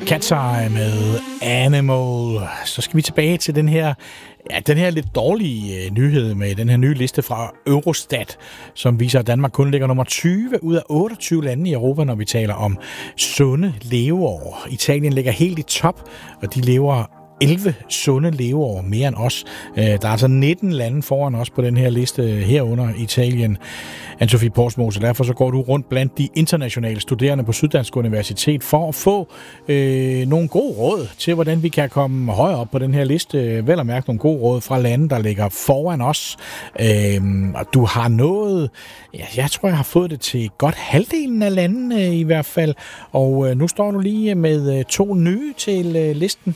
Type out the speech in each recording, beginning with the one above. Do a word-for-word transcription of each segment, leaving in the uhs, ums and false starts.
Cat's Eye med Animal. Så skal vi tilbage til den her, ja, den her lidt dårlige øh, nyhed med den her nye liste fra Eurostat, som viser, at Danmark kun ligger nummer tyve ud af otteogtyve lande i Europa, når vi taler om sunde leveår. Italien ligger helt i top, og de lever elleve sunde leveår mere end os. Der er altså nitten lande foran os på den her liste herunder Italien. Anne-Sophie Porsmose, derfor så går du rundt blandt de internationale studerende på Syddansk Universitet for at få øh, nogle gode råd til, hvordan vi kan komme højere op på den her liste. Vel at mærke nogle gode råd fra lande, der ligger foran os. Øh, og du har noget, ja, jeg tror, jeg har fået det til godt halvdelen af landene i hvert fald. Og øh, nu står du lige med øh, to nye til øh, listen.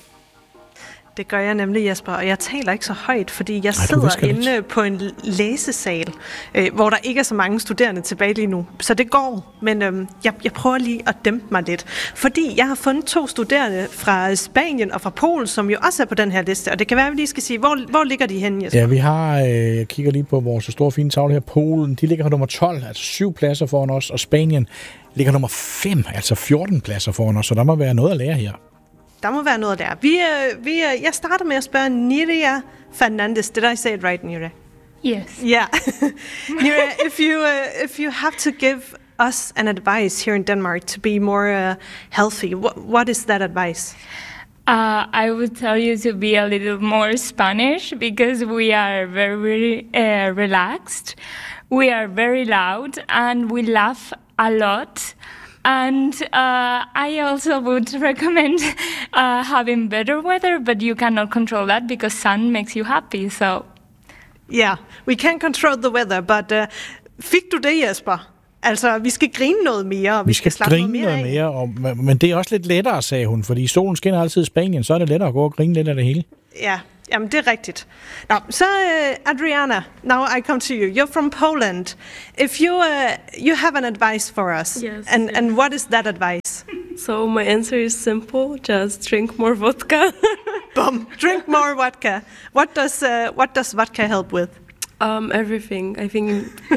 Det gør jeg nemlig, Jesper, og jeg taler ikke så højt, fordi jeg Ej, sidder inde lidt. på en læsesal, øh, hvor der ikke er så mange studerende tilbage lige nu. Så det går, men øh, jeg, jeg prøver lige at dæmpe mig lidt. Fordi jeg har fundet to studerende fra Spanien og fra Polen, som jo også er på den her liste, og det kan være, at vi lige skal sige, hvor, hvor ligger de henne, Jesper? Ja, vi har, øh, jeg kigger lige på vores store fine tavle her, Polen, de ligger på nummer tolv, altså syv pladser foran os, og Spanien ligger nummer fem, altså fjorten pladser foran os, så der må være noget at lære her. Der må være noget der. Vi, vi, jeg starter med at spørge Niria Fernandez. Did I say it right, Niria? Yes. Yeah. Niria, if you uh, if you have to give us an advice here in Denmark to be more uh, healthy, what what is that advice? Uh, I would tell you to be a little more Spanish because we are very uh, relaxed, we are very loud, and we laugh a lot. And uh, I also would recommend uh, having better weather, but you cannot control that because sun makes you happy. So, yeah, we can't control the weather, but uh, fik du det, Jesper? Altså, vi skal grine noget mere, og vi, vi skal, skal grine noget mere, noget mere og, men det er også lidt lettere, sagde hun, fordi solen skinner altid i Spanien, så er det lettere at gå og grine lidt af det hele. Ja, jamen det er rigtigt. Nå, så uh, Adriana, now I come to you. You're from Poland. If you uh, you have an advice for us, yes, and yes. and what is that advice? So my answer is simple: just drink more vodka. Boom! Drink more vodka. What does uh, what does vodka help with? Um, everything. I think.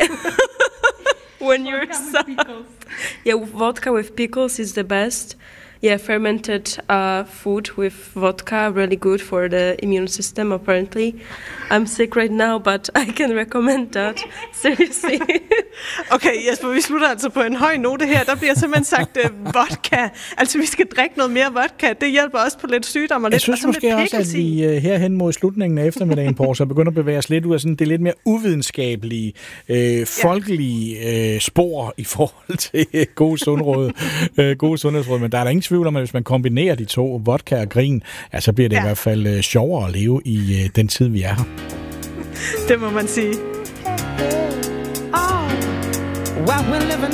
When you're sad. Yeah, vodka with pickles is the best. Yeah, fermented uh, food with vodka, really good for the immune system, apparently. I'm sick right now, but I can recommend that. Seriously. Okay, Jesper, vi slutter altså på en høj note her. Der bliver simpelthen sagt uh, vodka. Altså, vi skal drikke noget mere vodka. Det hjælper også på lidt sygdom og lidt. Jeg synes og måske også, at vi uh, herhen mod slutningen af eftermiddagen på, så begynder at bevæge os lidt ud af sådan det lidt mere uvidenskabelige, øh, folkelige øh, spor i forhold til øh, gode sundråd, øh, gode sundhedsråd. Men der er der ingen tvivl om, at hvis man kombinerer de to, vodka og grin, ja, så bliver det ja. i hvert fald øh, sjovere at leve i øh, den tid, vi er her. Det må man sige. Oh, what we're living